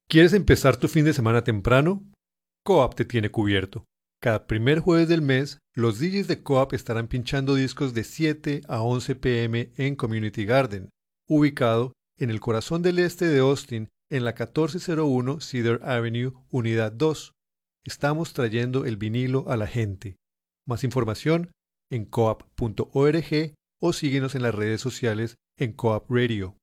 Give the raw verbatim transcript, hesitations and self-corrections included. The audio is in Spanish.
¿Quieres empezar tu fin de semana temprano? Coap te tiene cubierto. Cada primer jueves del mes, los D Js de Coap estarán pinchando discos de siete a once p m en Community Garden, ubicado en el corazón del este de Austin, en la catorce cero uno Cedar Avenue, Unidad dos. Estamos trayendo el vinilo a la gente. Más información en coap punto org o síguenos en las redes sociales en Coap Radio.